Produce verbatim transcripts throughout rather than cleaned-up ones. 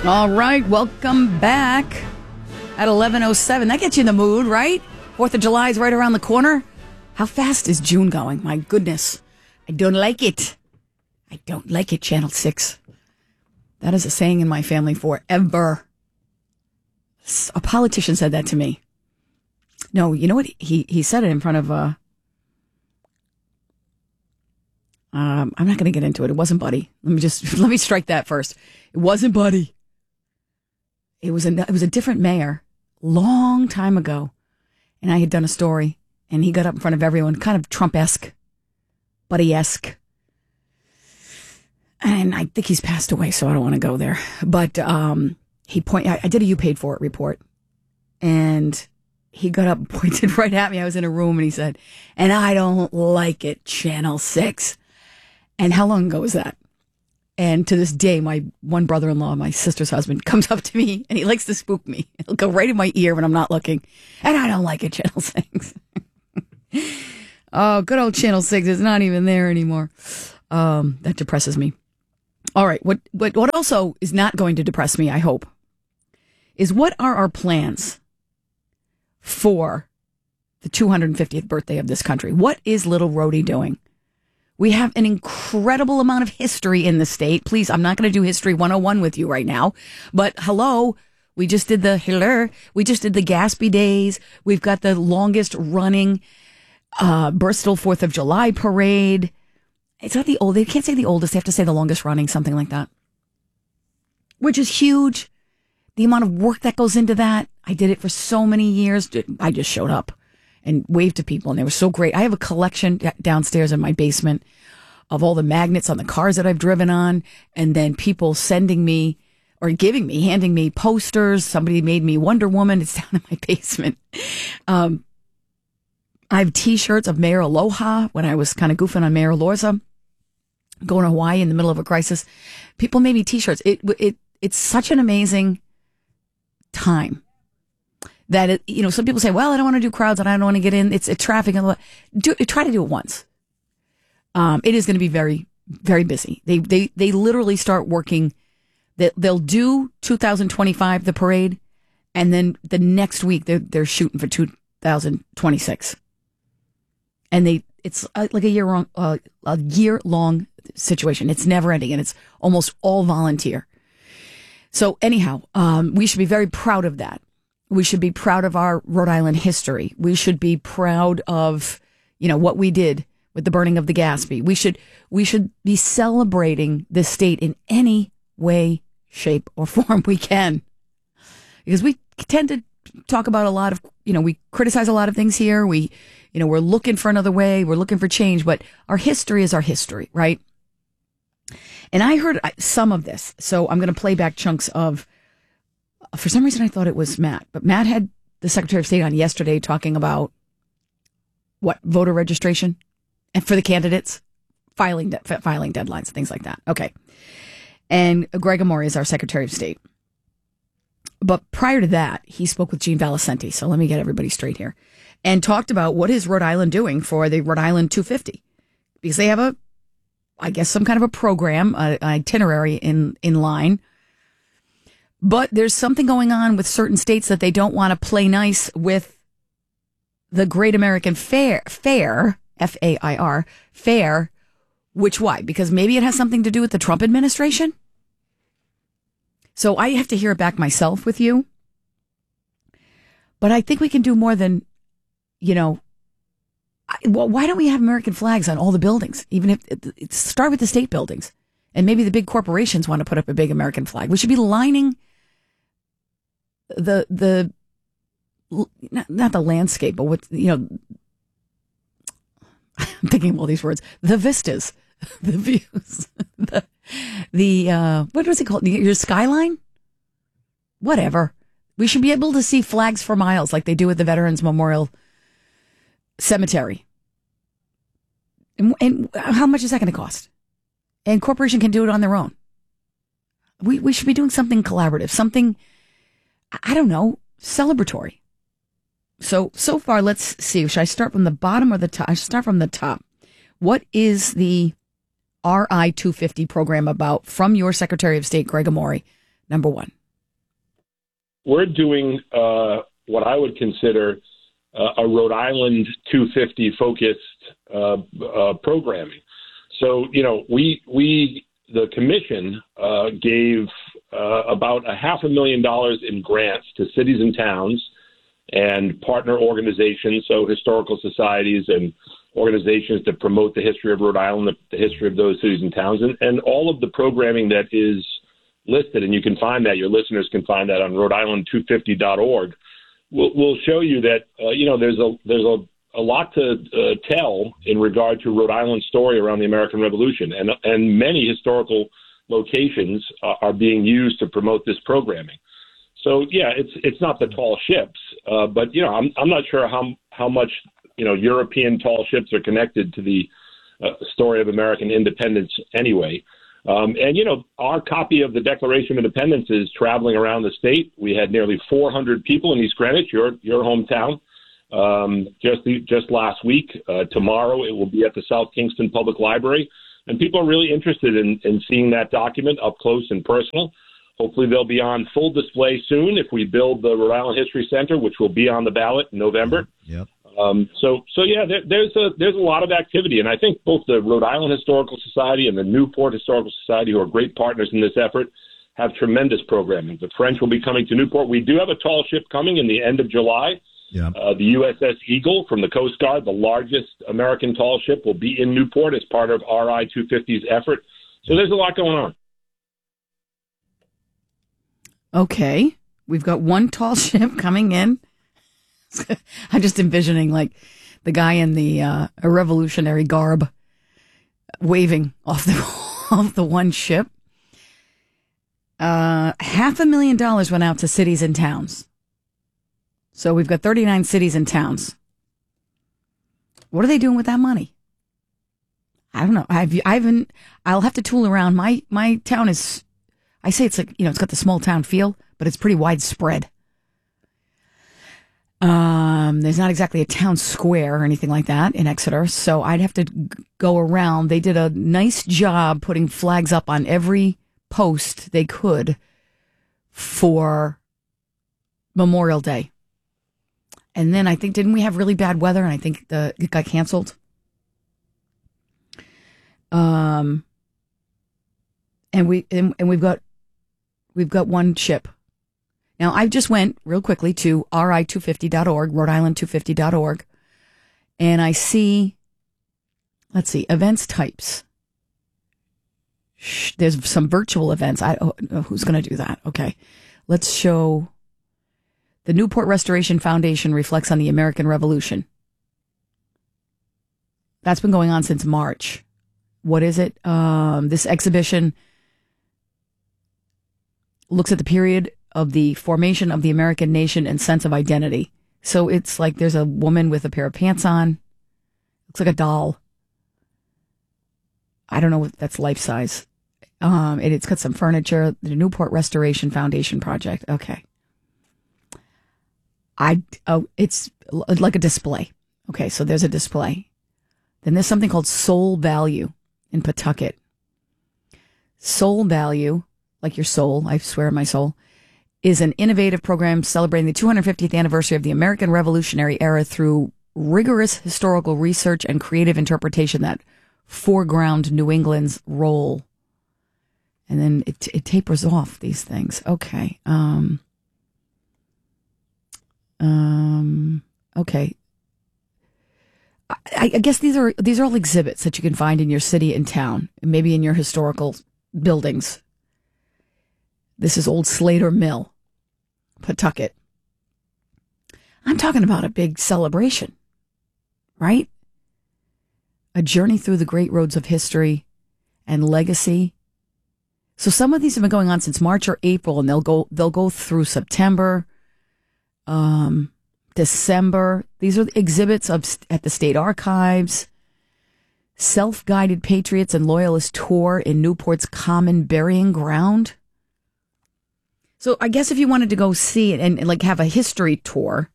All right, welcome back at eleven oh seven. That gets you in the mood, right? fourth of July is right around the corner. How fast is June going? My goodness. I don't like it. I don't like it, Channel six. That is a saying in my family forever. A politician said that to me. No, you know what? He he said it in front of... Uh, um, I'm not going to get into it. It wasn't Buddy. Let me just... Let me strike that first. It wasn't Buddy. It was a, it was a different mayor, long time ago. And I had done a story, and he got up in front of everyone, kind of Trump-esque, Buddy-esque. And I think he's passed away, so I don't want to go there. But um, he point. I, I did a You Paid For It report, and he got up and pointed right at me. I was in a room, and he said, "And I don't like it, Channel six." And how long ago was that? And to this day, my one brother-in-law, my sister's husband, comes up to me, and he likes to spook me. He'll go right in my ear when I'm not looking. And I don't like it, Channel six. Oh, good old Channel six is not even there anymore. Um, that depresses me. All right, what, what, what also is not going to depress me, I hope, is what are our plans for the two hundred fiftieth birthday of this country? What is Little Rhodey doing? We have an incredible amount of history in the state. Please, I'm not going to do History one oh one with you right now. But hello, we just did the hello. We just did the Gaspee Days. We've got the longest running uh, Bristol fourth of July parade. It's not the old. They can't say the oldest. They have to say the longest running, something like that. Which is huge. The amount of work that goes into that. I did it for so many years. I just showed up and waved to people, and they were so great. I have a collection downstairs in my basement of all the magnets on the cars that I've driven on, and then people sending me or giving me, handing me posters. Somebody made me Wonder Woman. It's down in my basement. Um, I have T-shirts of Mayor Aloha when I was kind of goofing on Mayor Lorza, going to Hawaii in the middle of a crisis. People made me T-shirts. It it it's such an amazing time. That, it, you know, some people say, well, I don't want to do crowds and I don't want to get in. It's, it's traffic. And do, try to do it once. Um, it is going to be very, very busy. They, they, they literally start working. They, they'll do two thousand twenty-five, the parade. And then the next week they're, they're shooting for two thousand twenty-six. And they, it's like a year long, uh, a year long situation. It's never ending, and it's almost all volunteer. So anyhow, um, we should be very proud of that. We should be proud of our Rhode Island history. We should be proud of, you know, what we did with the burning of the Gaspee. We should, we should be celebrating this state in any way, shape, or form we can. Because we tend to talk about a lot of, you know, we criticize a lot of things here. We, you know, we're looking for another way. We're looking for change, but our history is our history, right? And I heard some of this, so I'm going to play back chunks of. For some reason, I thought it was Matt, but Matt had the Secretary of State on yesterday talking about what voter registration and for the candidates, filing de- filing deadlines, things like that. Okay, and Greg Amore is our Secretary of State. But prior to that, he spoke with Gene Valicenti. So let me get everybody straight here, and talked about what is Rhode Island doing for the Rhode Island two fifty, because they have a, I guess, some kind of a program, an itinerary in in line. But there's something going on with certain states that they don't want to play nice with the Great American Fair, Fair, F A I R, Fair, which why? Because maybe it has something to do with the Trump administration? So I have to hear it back myself with you. But I think we can do more than, you know, I, well, why don't we have American flags on all the buildings? Even if, it, start with the state buildings. And maybe the big corporations want to put up a big American flag. We should be lining the, the, not, not the landscape, but what, you know, I'm thinking of all these words, the vistas, the views, the, the, uh, what was it called? Your skyline? Whatever. We should be able to see flags for miles like they do at the Veterans Memorial Cemetery. And, and how much is that going to cost? And corporation can do it on their own. We we should be doing something collaborative, something, I don't know, celebratory. So, so far, let's see. Should I start from the bottom or the top? I should start from the top. What is the R I two fifty program about from your Secretary of State, Greg Amore, Number one. We're doing uh, what I would consider uh, a Rhode Island two fifty focused uh, uh, programming. So, you know, we we the commission uh, gave uh, about a half a million dollars in grants to cities and towns and partner organizations, so historical societies and organizations that promote the history of Rhode Island, the, the history of those cities and towns, and, and all of the programming that is listed, and you can find that, your listeners can find that on Rhode Island two fifty dot org, will will show you that, uh, you know, there's a there's a, a lot to uh, tell in regard to Rhode Island's story around the American Revolution, and and many historical locations uh, are being used to promote this programming. So, yeah, it's it's not the tall ships, uh, but, you know, I'm I'm not sure how how much, you know, European tall ships are connected to the uh, story of American independence anyway. Um, and, you know, our copy of the Declaration of Independence is traveling around the state. We had nearly four hundred people in East Greenwich, your your hometown, um, just the, just last week. Uh, tomorrow it will be at the South Kingston Public Library. And people are really interested in, in seeing that document up close and personal. Hopefully they'll be on full display soon if we build the Rhode Island History Center, which will be on the ballot in November. Yep. Um, so, so yeah, there, there's a there's a lot of activity, and I think both the Rhode Island Historical Society and the Newport Historical Society, who are great partners in this effort, have tremendous programming. The French will be coming to Newport. We do have a tall ship coming in the end of July. Yeah. Uh, the U S S Eagle from the Coast Guard, the largest American tall ship, will be in Newport as part of R I two fifty's effort. So there's a lot going on. Okay, we've got one tall ship coming in. I'm just envisioning like the guy in the uh, a revolutionary garb waving off the off the one ship. Uh, half a million dollars went out to cities and towns. So we've got thirty-nine cities and towns. What are they doing with that money? I don't know. I've I haven't. I'll have to tool around. My my town is. I say it's like, you know, it's got the small town feel, but it's pretty widespread. Um, there's not exactly a town square or anything like that in Exeter, so I'd have to g- go around. They did a nice job putting flags up on every post they could for Memorial Day. And then I think, didn't we have really bad weather? And I think the it got canceled. Um, and we and, and we've got we've got one ship. Now, I just went real quickly to R I two fifty dot org, Rhode Island two fifty dot org, and I see, let's see, events types. Shh, there's some virtual events. I oh, who's going to do that? Okay, let's show. The Newport Restoration Foundation reflects on the American Revolution. That's been going on since March. What is it? Um, this exhibition looks at the period of the formation of the American nation and sense of identity. So it's like there's a woman with a pair of pants on. Looks like a doll. I don't know if that's life size. Um, and it's got some furniture. The Newport Restoration Foundation project. Okay. I oh, it's like a display. Okay, so there's a display. Then there's something called Soul Value in Pawtucket. Soul Value, like your soul, I swear on my soul, is an innovative program celebrating the two hundred fiftieth anniversary of the American Revolutionary era through rigorous historical research and creative interpretation that foreground New England's role. And then it, it tapers off these things. Okay. Um, um, okay. I, I guess these are these are all exhibits that you can find in your city and town, maybe in your historical buildings. This is Old Slater Mill, Pawtucket. I'm talking about a big celebration, right? A journey through the great roads of history and legacy. So some of these have been going on since March or April, and they'll go they'll go through September, um, December. These are the exhibits of at the State Archives. Self-guided Patriots and Loyalists tour in Newport's common burying ground. So I guess if you wanted to go see it and, and like have a history tour,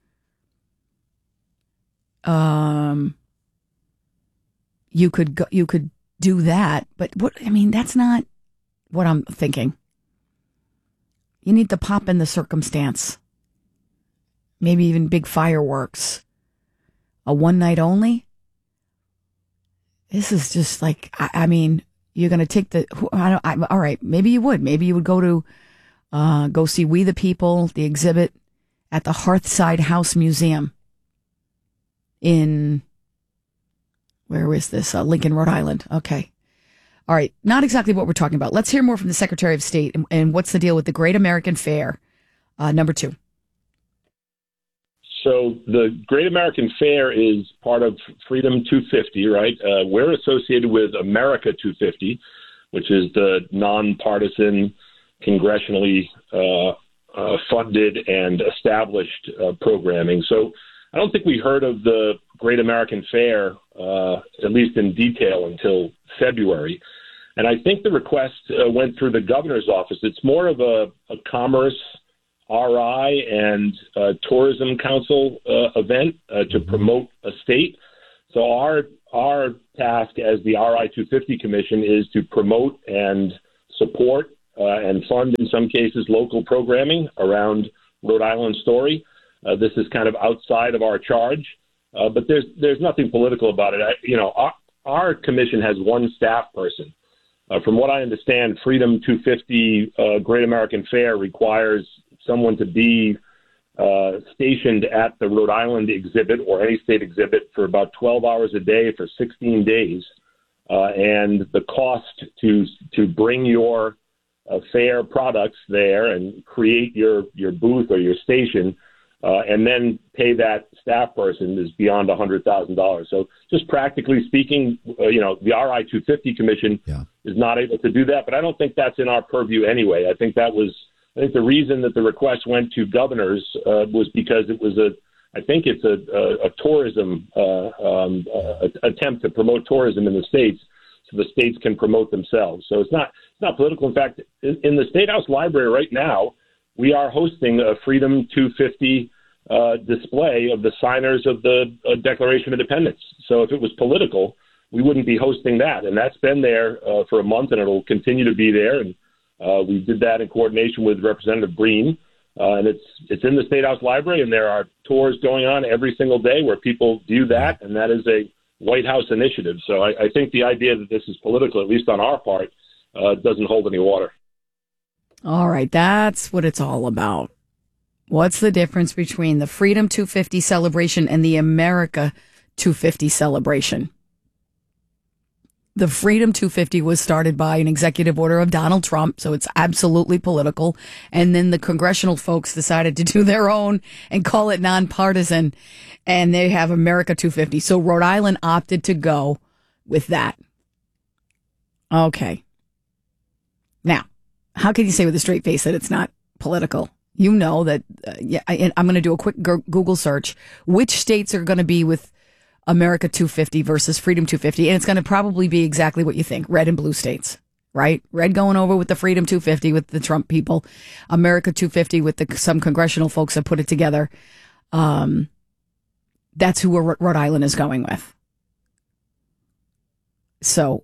um, you could go, you could do that. But what I mean, that's not what I'm thinking. You need to pop in the circumstance. Maybe even big fireworks. A one night only? This is just like, I, I mean, you're going to take the, I don't, I, all right, maybe you would. Maybe you would go to, uh, go see We the People, the exhibit at the Hearthside House Museum in, where is this? Uh, Lincoln, Rhode Island. Okay. All right. Not exactly what we're talking about. Let's hear more from the Secretary of State and, and what's the deal with the Great American Fair, uh, number two. So the Great American Fair is part of Freedom two fifty, right? Uh, we're associated with America two fifty, which is the nonpartisan, congressionally uh, uh, funded and established uh, programming. So I don't think we heard of the Great American Fair, uh, at least in detail, until February. And I think the request uh, went through the governor's office. It's more of a, a commerce R I and uh, Tourism Council uh, event uh, to promote a state. So our our task as the R I two fifty Commission is to promote and support uh, and fund, in some cases, local programming around Rhode Island story. Uh, this is kind of outside of our charge, uh, but there's there's nothing political about it. I, you know, our, our commission has one staff person. Uh, from what I understand, Freedom two fifty uh, Great American Fair requires someone to be uh, stationed at the Rhode Island exhibit or any state exhibit for about twelve hours a day for sixteen days. Uh, and the cost to to bring your uh, fair products there and create your, your booth or your station uh, and then pay that staff person is beyond one hundred thousand dollars. So just practically speaking, uh, you know, the R I two fifty Commission yeah. is not able to do that, but I don't think that's in our purview anyway. I think that was I think the reason that the request went to governors uh, was because it was a, I think it's a, a, a tourism uh, um, uh, attempt to promote tourism in the states, so the states can promote themselves. So it's not it's not political. In fact, in, in the State House Library right now, we are hosting a Freedom two fifty uh, display of the signers of the uh, Declaration of Independence. So if it was political, we wouldn't be hosting that, and that's been there uh, for a month, and it'll continue to be there. And Uh, we did that in coordination with Representative Breen, uh, and it's it's in the State House Library, and there are tours going on every single day where people view that, and that is a White House initiative. So I, I think the idea that this is political, at least on our part, uh, doesn't hold any water. All right, that's what it's all about. What's the difference between the Freedom two fifty celebration and the America two fifty celebration? The Freedom two fifty was started by an executive order of Donald Trump, so it's absolutely political. And then the congressional folks decided to do their own and call it nonpartisan, and they have America two fifty. So Rhode Island opted to go with that. Okay. Now, how can you say with a straight face that it's not political? You know that, uh, yeah, I, I'm going to do a quick Google search. Which states are going to be with America two fifty versus Freedom two fifty, and it's going to probably be exactly what you think, red and blue states, right? Red going over with the Freedom two fifty with the Trump people, America two fifty with the some congressional folks that put it together. Um, that's who Rhode Island is going with. So,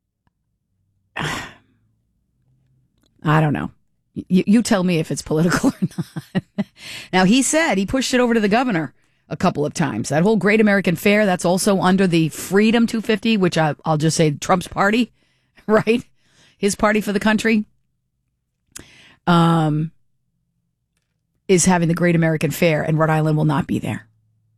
I don't know. You, you tell me if it's political or not. Now, he said he pushed it over to the governor a couple of times. That whole Great American Fair, that's also under the Freedom two fifty, which I, I'll just say Trump's party, right? His party for the country, um, is having the Great American Fair, and Rhode Island will not be there.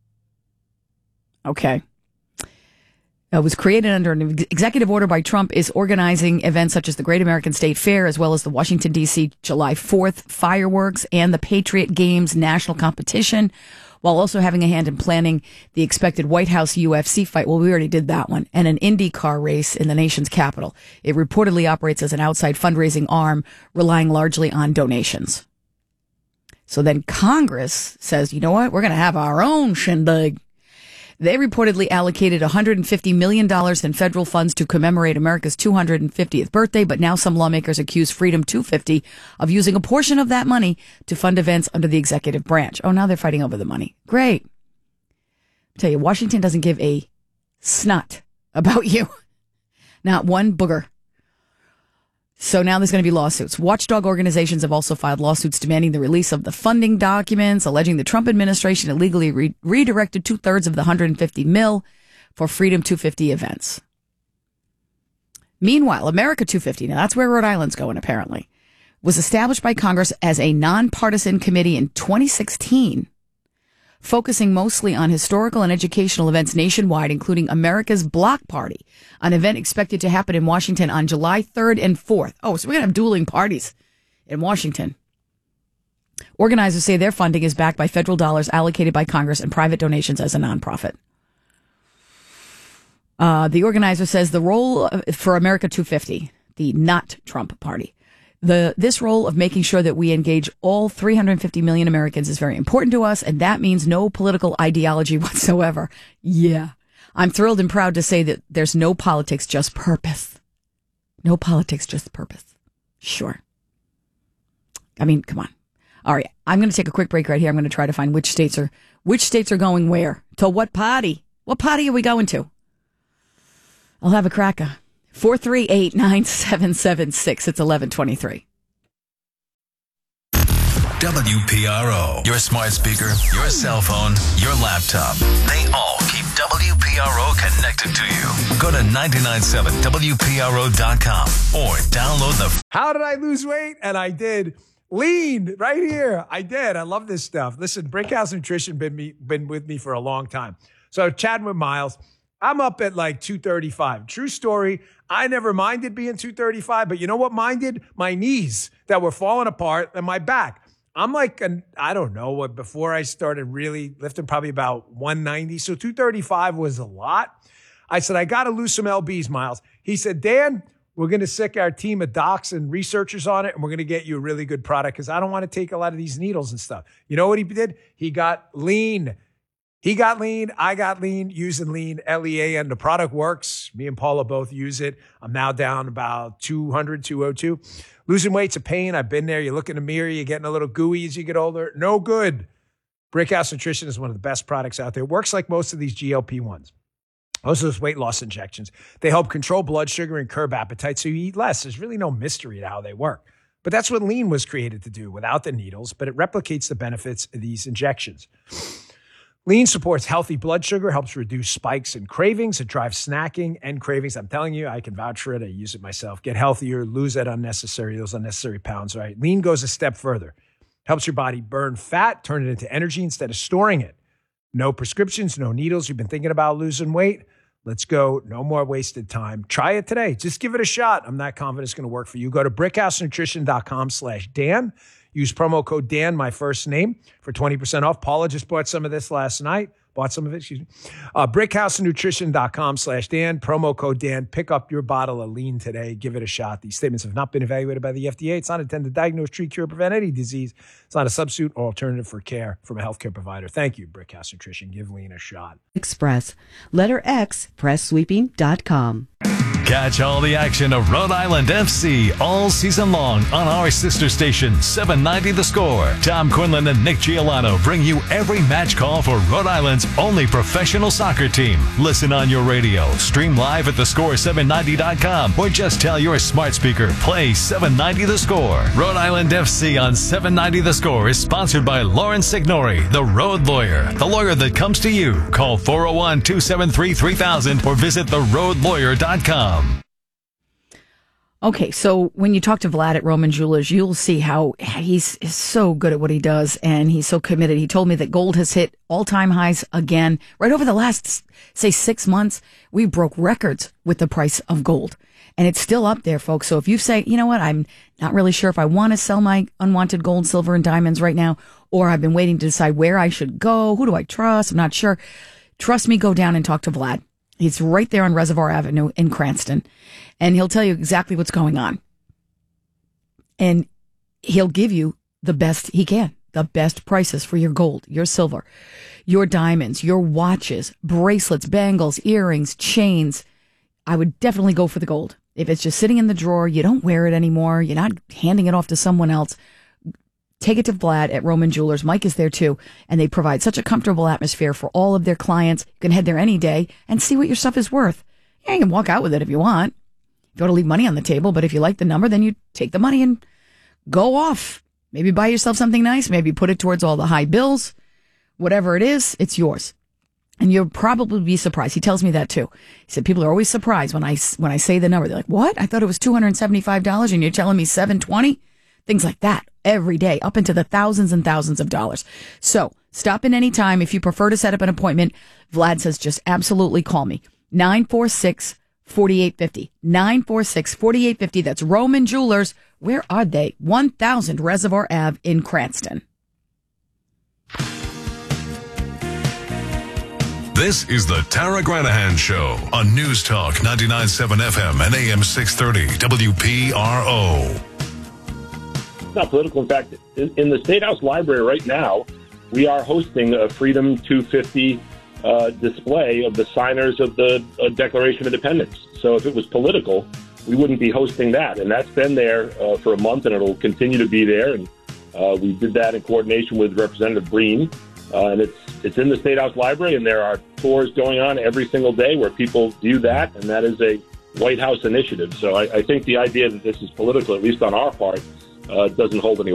Okay. It was created under an executive order by Trump, is organizing events such as the Great American State Fair, as well as the Washington, D C July fourth fireworks and the Patriot Games national competition, while also having a hand in planning the expected White House U F C fight. Well, we already did that one. And an IndyCar race in the nation's capital. It reportedly operates as an outside fundraising arm, relying largely on donations. So then Congress says, you know what? We're going to have our own shindig. They reportedly allocated one hundred fifty million dollars in federal funds to commemorate America's two hundred fiftieth birthday, but now some lawmakers accuse Freedom two fifty of using a portion of that money to fund events under the executive branch. Oh, now they're fighting over the money. Great. I tell you, Washington doesn't give a snot about you. Not one booger. So now there's going to be lawsuits. Watchdog organizations have also filed lawsuits demanding the release of the funding documents, alleging the Trump administration illegally re- redirected two thirds of the one hundred fifty mil for Freedom two fifty events. Meanwhile, America two fifty, now that's where Rhode Island's going apparently, was established by Congress as a nonpartisan committee in twenty sixteen, focusing mostly on historical and educational events nationwide, including America's Block Party, an event expected to happen in Washington on July third and fourth. Oh, so we're going to have dueling parties in Washington. Organizers say their funding is backed by federal dollars allocated by Congress and private donations as a nonprofit. Uh, the organizer says the role for America two fifty, the not Trump party, The this role of making sure that we engage all three hundred fifty million Americans is very important to us, and that means no political ideology whatsoever. Yeah. I'm thrilled and proud to say that there's no politics, just purpose. No politics, just purpose. Sure. I mean, come on. All right. I'm going to take a quick break right here. I'm going to try to find which states are which states are going where. To what party? What party are we going to? I'll have a cracker. four three eight, nine seven seven six. It's eleven twenty-three. W P R O. Your smart speaker, your cell phone, your laptop. They all keep W P R O connected to you. Go to nine nine seven W P R O dot com or download the... How did I lose weight? And I did. Lean right here. I did. I love this stuff. Listen, Brickhouse Nutrition been me, been with me for a long time. So chatting with Miles, I'm up at like two thirty-five. True story. I never minded being two thirty-five, but you know what minded? My knees that were falling apart and my back. I'm like, an, I don't know what, before I started really lifting, probably about one ninety. So two thirty-five was a lot. I said, I got to lose some L Bs, Miles. He said, Dan, we're going to sick our team of docs and researchers on it, and we're going to get you a really good product because I don't want to take a lot of these needles and stuff. You know what he did? He got lean. He got lean. I got lean using lean, L E A, and the product works. Me and Paula both use it. I'm now down about two hundred, two oh two. Losing weight's a pain. I've been there. You look in the mirror, you're getting a little gooey as you get older. No good. Brickhouse Nutrition is one of the best products out there. It works like most of these G L P ones. Most of those weight loss injections. They help control blood sugar and curb appetite so you eat less. There's really no mystery to how they work. But that's what lean was created to do without the needles, but it replicates the benefits of these injections. Lean supports healthy blood sugar, helps reduce spikes and cravings. It drives snacking and cravings. I'm telling you, I can vouch for it. I use it myself. Get healthier, lose that unnecessary, those unnecessary pounds, right? Lean goes a step further. Helps your body burn fat, turn it into energy instead of storing it. No prescriptions, no needles. You've been thinking about losing weight? Let's go. No more wasted time. Try it today. Just give it a shot. I'm not confident it's going to work for you. Go to brickhousenutrition.com slash Dan. Use promo code Dan, my first name, for twenty percent off. Paula just bought some of this last night. Bought some of it, excuse me. Uh, brickhousenutrition.com slash Dan. Promo code Dan. Pick up your bottle of lean today. Give it a shot. These statements have not been evaluated by the F D A. It's not intended to diagnose, treat, cure, prevent any disease. It's not a substitute or alternative for care from a healthcare provider. Thank you, Brickhouse Nutrition. Give lean a shot. Express. Letter X, press sweeping dot com. Catch all the action of Rhode Island F C all season long on our sister station, seven ninety The Score. Tom Quinlan and Nick Giolano bring you every match call for Rhode Island's only professional soccer team. Listen on your radio, stream live at the score seven ninety dot com, or just tell your smart speaker, play seven ninety The Score. Rhode Island F C on seven ninety The Score is sponsored by Lauren Signori, the road lawyer, the lawyer that comes to you. Call four oh one, two seven three, three thousand or visit the road lawyer dot com. Okay, so when you talk to Vlad at Roman Jewelers, you'll see how he's is so good at what he does, and he's so committed. He told me that gold has hit all-time highs again. Right over the last, say, six months, we broke records with the price of gold. And it's still up there, folks. So if you say, you know what, I'm not really sure if I want to sell my unwanted gold, silver, and diamonds right now, or I've been waiting to decide where I should go, who do I trust, I'm not sure. Trust me, go down and talk to Vlad. He's right there on Reservoir Avenue in Cranston, and he'll tell you exactly what's going on. And he'll give you the best he can, the best prices for your gold, your silver, your diamonds, your watches, bracelets, bangles, earrings, chains. I would definitely go for the gold. If it's just sitting in the drawer, you don't wear it anymore, you're not handing it off to someone else, take it to Vlad at Roman Jewelers. Mike is there too, and they provide such a comfortable atmosphere for all of their clients. You can head there any day and see what your stuff is worth. Yeah, you can walk out with it if you want. go to leave money on the table, but if you like the number, then you take the money and go off. Maybe buy yourself something nice. Maybe put it towards all the high bills. Whatever it is, it's yours. And you'll probably be surprised. He tells me that too. He said people are always surprised when I, when I say the number. They're like, what? I thought it was two hundred seventy-five dollars and you're telling me seven hundred twenty dollars? Things like that every day, up into the thousands and thousands of dollars. So stop in any time. If you prefer to set up an appointment, Vlad says just absolutely call me. nine four six, four eight five zero. nine four six, four eight five zero. That's Roman Jewelers. Where are they? one thousand Reservoir Avenue in Cranston. This is the Tara Granahan Show on News Talk ninety-nine point seven F M and A M six thirty W P R O. It's not political. In fact, in, in the State House Library right now, we are hosting a Freedom two fifty uh, display of the signers of the uh, Declaration of Independence. So if it was political, we wouldn't be hosting that. And that's been there uh, for a month, and it'll continue to be there. And uh, we did that in coordination with Representative Breen. Uh, and it's it's in the State House Library, and there are tours going on every single day where people view that, and that is a White House initiative. So I, I think the idea that this is political, at least on our part, uh, doesn't hold any